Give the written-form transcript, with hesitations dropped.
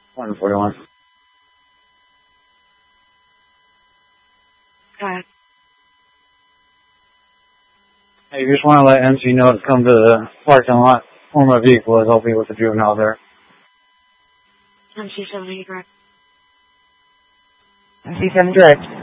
141. Okay. Hey, you just want to let MC know to come to the parking lot where my vehicle is. I'll be with the juvenile there. MC7 direct. MC7 direct.